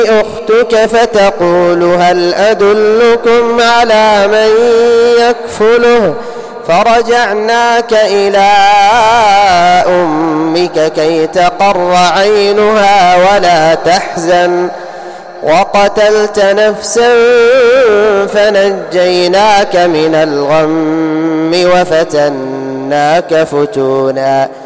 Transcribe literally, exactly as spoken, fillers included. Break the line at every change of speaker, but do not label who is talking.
أختك فتقول هل أدلكم على من يكفله فرجعناك إلى أمك كي تقر عينها ولا تحزن وقتلت نفسا فنجيناك من الغم وفتناك فتونا